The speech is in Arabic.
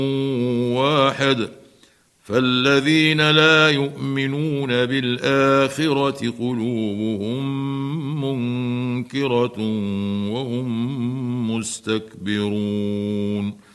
واحد. فالذين لا يؤمنون بالآخرة قلوبهم منكرة وهم مستكبرون.